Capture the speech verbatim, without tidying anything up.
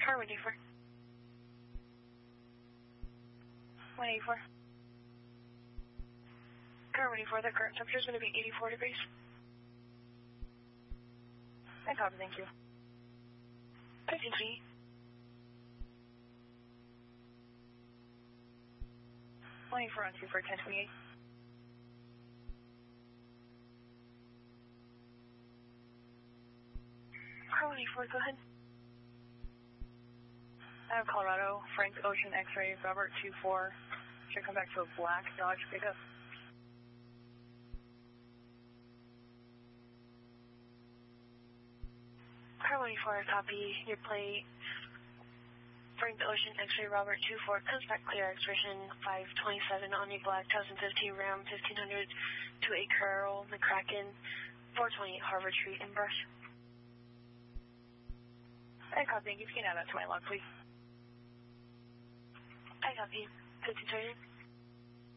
Car one eighty-four. one eighty-four. Car one eighty-four, the current temperature is going to be eighty-four degrees. I copy, thank you. fifteen feet. one eighty-four on two for ten twenty-eight. Car one eighty-four, go ahead. I have Colorado, Frank Ocean X-ray, Robert two four. Should come back to a black Dodge pickup. Car one eighty-four, copy your plate. Frank Ocean X-ray, Robert two four, comes back clear, expression five twenty-seven, Omni Black, twenty fifteen Ram, fifteen hundred to a Carroll, McCracken, four twenty-eight Harvard Street in Brush. I copy, you can add that to my log, please. I copy, fifteen thirty.